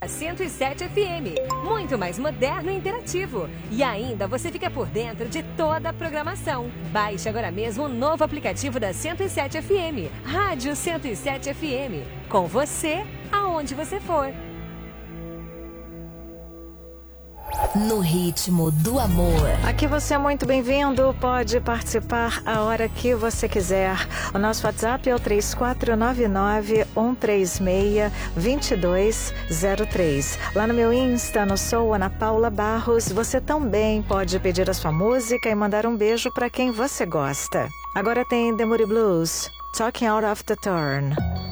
107 FM, muito mais moderno e interativo. E ainda você fica por dentro de toda a programação. Baixe agora mesmo o novo aplicativo da 107 FM, Rádio 107 FM. Com você, aonde você for. No ritmo do amor. Aqui você é muito bem-vindo, pode participar a hora que você quiser. O nosso WhatsApp é o 3499-136-2203. Lá no meu Insta, no Sou Ana Paula Barros, você também pode pedir a sua música e mandar um beijo para quem você gosta. Agora tem The Moody Blues, Talking Out of the Turn.